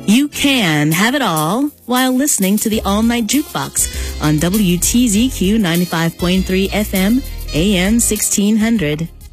You can have it all while listening to the All Night Jukebox on WTZQ 95.3 FM, AM 1600.